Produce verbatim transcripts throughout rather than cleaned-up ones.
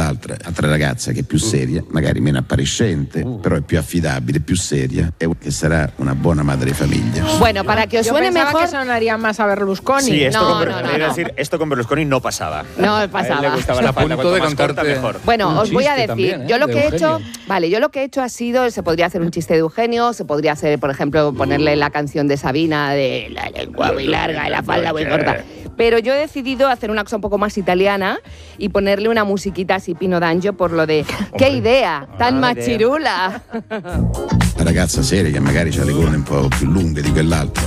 l'altra, altra ragazza che è più seria, magari meno appariscente, uh. però è più affidabile, più seria, e che sarà una buena madre de familia. Bueno, para que os Yo suene pensaba mejor... que sonaría más a Berlusconi. Sí, esto, No, con, no, no, no. no. Decir, esto con Berlusconi no pasaba. No pasaba. A él le gustaba la falda, cuanto más corta, mejor. Bueno, Un os voy a chiste decir, también, ¿eh? yo lo de que he Eugenio. hecho, vale, yo lo que he hecho ha sido, se podría hacer un chiste de Eugenio, se podría hacer, por ejemplo, ponerle la canción de Sabina de la lengua muy larga y la falda muy corta. Pero yo he decidido hacer una cosa un poco más italiana y ponerle una musiquita así Pino D'Angio por lo de ¡qué idea! ¡Tan machirula! La ragazza seria che magari ha le gonne un po' più lunghe di quell'altra.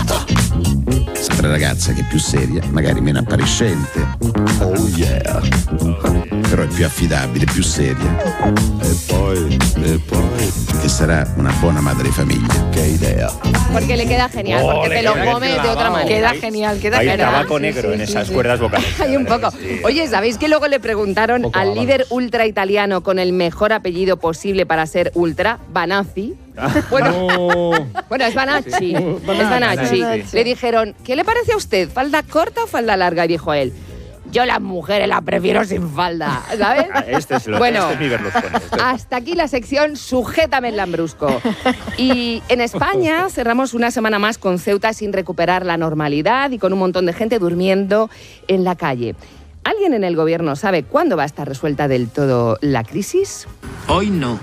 L'altra ragazza che è più seria, magari meno appariscente. Oh yeah. Però è più affidabile, più seria. E poi, e poi, che sarà una buona madre di famiglia. Che idea. Porque le queda genial, Oh, porque le te lo queda comes de clavado. otra manera. Queda genial, queda Hay genial. tabaco Sí, negro sí, en sí, esas sí. cuerdas vocales. Hay un poco. Sí. Oye, ¿sabéis que luego le preguntaron Un poco al bárbaro. líder ultra italiano con el mejor apellido posible para ser ultra, Banazzi? Bueno, bueno, es Banacci. Es Banacci. Banacci. Le dijeron, ¿qué le parece a usted? ¿Falda corta o falda larga? Y dijo él, yo las mujeres las prefiero sin falda, ¿sabes? Ah, Este es, lo, Bueno. este es mi Berlusconi. Este es- Hasta aquí la sección Sujétame el Lambrusco. Y en España cerramos una semana más con Ceuta sin recuperar la normalidad y con un montón de gente durmiendo en la calle. ¿Alguien en el gobierno sabe cuándo va a estar resuelta del todo la crisis? Hoy no.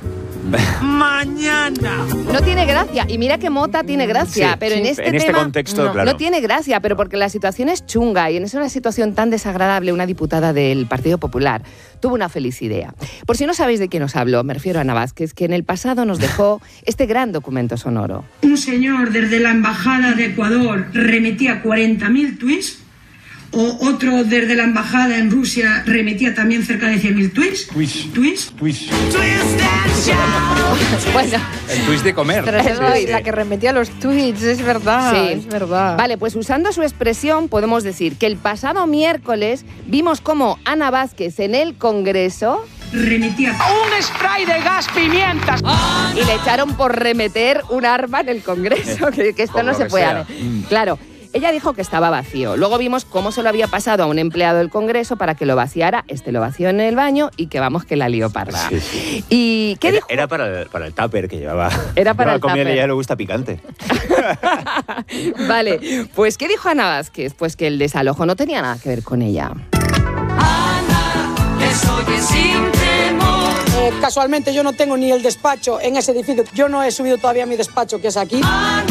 Mañana. No tiene gracia. Y mira que Mota tiene gracia, Sí, pero en sí, este en este tema contexto, no, claro. no tiene gracia, pero porque la situación es chunga y en esa situación tan desagradable una diputada del Partido Popular tuvo una feliz idea. Por si no sabéis de quién os hablo, me refiero a Ana Vázquez, que en el pasado nos dejó este gran documento sonoro. Un señor desde la Embajada de Ecuador remitía cuarenta mil tweets, o otro desde la Embajada en Rusia remitía también cerca de cien mil tweets. Twist. tweets. Twist. Bueno, El twist de comer. Pero esa es la, Sí, sí. la que remetía los tweets, es verdad, sí. es verdad. Vale, pues usando su expresión podemos decir que el pasado miércoles vimos cómo Ana Vázquez en el Congreso Remitía Un spray de gas pimientas. y le echaron por remeter un arma en el Congreso, que, que esto Por no lo se que puede sea. hacer. Claro, ella dijo que estaba vacío. Luego vimos cómo se lo había pasado a un empleado del Congreso para que lo vaciara. Este lo vació en el baño y que vamos que la lió parda. Sí, sí. ¿Y qué Era, dijo? era para, el, para el tupper que llevaba. Era para Llevaba el comida y tupper. a ella le gusta picante. Vale, pues ¿qué dijo Ana Vázquez? Pues que el desalojo no tenía nada que ver con ella. Eh, casualmente yo no tengo ni el despacho en ese edificio. Yo no he subido todavía mi despacho, que es aquí.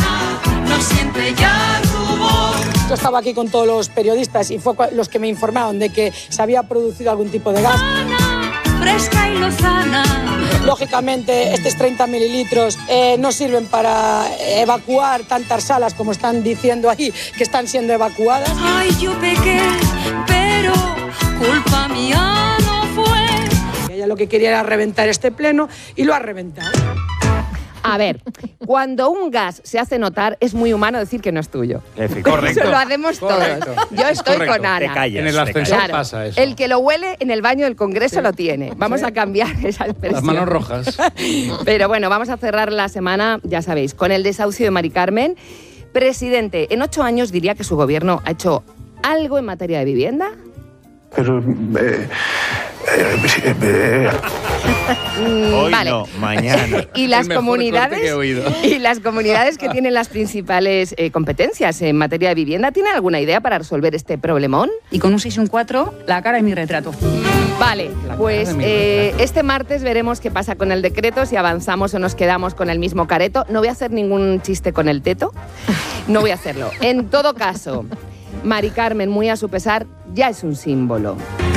Yo estaba aquí con todos los periodistas y fue cua- los que me informaron de que se había producido algún tipo de gas. Fresca y lozana. Lógicamente, estos treinta mililitros eh, no sirven para evacuar tantas salas como están diciendo ahí que están siendo evacuadas. Ay, yo pequé, pero culpa mía no fue. Ella lo que quería era reventar este pleno y lo ha reventado. A ver, cuando un gas se hace notar, es muy humano decir que no es tuyo. Correcto. Eso lo hacemos Correcto. todos. Yo estoy Correcto. con Ana. Te callas. En el te ascensor callas. Claro, pasa eso. el que lo huele en el baño del Congreso lo tiene. Vamos Sí. a cambiar esa expresión. Las manos rojas. Pero bueno, vamos a cerrar la semana, ya sabéis, con el desahucio de Mari Carmen. Presidente, en ocho años diría que su gobierno ha hecho algo en materia de vivienda. Pero... eh, eh, eh, Mm, Hoy vale. no, mañana. Y las El mejor comunidades corte que he oído. y las comunidades que tienen las principales eh, competencias en materia de vivienda, ¿tienen alguna idea para resolver este problemón? Y con un seis y un cuatro, la cara de mi retrato. Vale, La pues cara de mi eh, retrato. este martes veremos qué pasa con el decreto, si avanzamos o nos quedamos con el mismo careto. No voy a hacer ningún chiste con el teto, no voy a hacerlo. En todo caso, Mari Carmen, muy a su pesar, ya es un símbolo.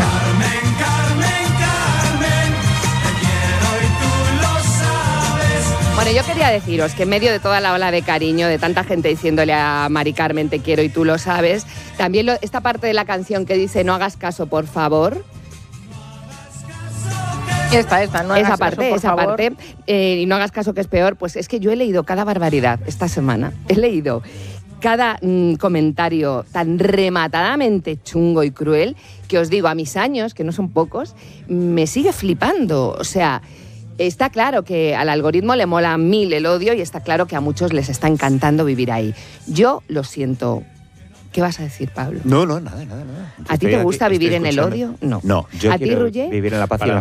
Bueno, yo quería deciros que en medio de toda la ola de cariño, de tanta gente diciéndole a Mari Carmen te quiero y tú lo sabes, también lo- esta parte de la canción que dice no hagas caso, por favor, Esta, esta, no esa hagas parte, caso, por esa favor. parte, eh, y no hagas caso que es peor, pues es que yo he leído cada barbaridad esta semana, he leído cada mm, comentario tan rematadamente chungo y cruel que os digo, a mis años, que no son pocos, me sigue flipando, o sea... Está claro que al algoritmo le mola mil el odio y está claro que a muchos les está encantando vivir ahí. Yo lo siento. ¿Qué vas a decir, Pablo? No, no, nada, nada, nada. ¿A ti Estoy te aquí, gusta estoy vivir en el escuchando. odio? No. No, yo ¿A ti, quiero Roger? vivir en la paz y Para la